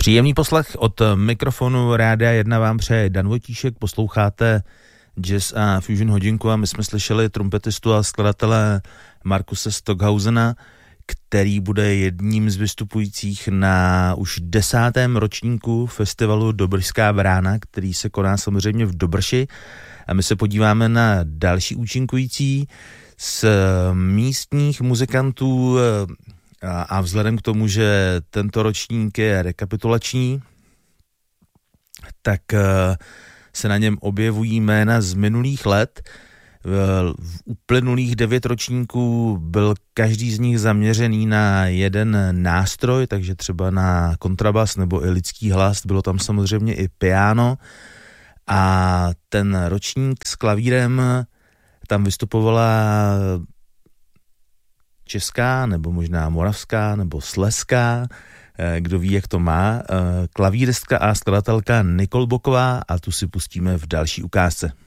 Příjemný poslech od mikrofonu Rádia 1 vám přeje Dan Vojtíšek, posloucháte Jazz a Fusion hodinku a my jsme slyšeli trumpetistu a skladatele Markuse Stockhausena, který bude jedním z vystupujících na už 10. ročníku festivalu Dobrská brána, který se koná samozřejmě v Dobrši. A my se podíváme na další účinkující z místních muzikantů a vzhledem k tomu, že tento ročník je rekapitulační, tak se na něm objevují jména z minulých let. V uplynulých 9 ročníků byl každý z nich zaměřený na jeden nástroj, takže třeba na kontrabas nebo i lidský hlas, bylo tam samozřejmě i piano. A ten ročník s klavírem, tam vystupovala česká, nebo možná moravská, nebo slezská, kdo ví, jak to má, klavíristka a skladatelka Nicole Boková a tu si pustíme v další ukázce.